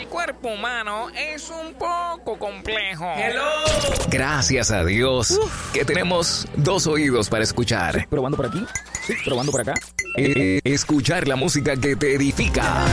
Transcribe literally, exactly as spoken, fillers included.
El cuerpo humano es un poco complejo. ¡Hello! Gracias a Dios Uf. que tenemos dos oídos para escuchar. Probando por aquí, sí, probando por acá. Eh, escuchar la música que te edifica.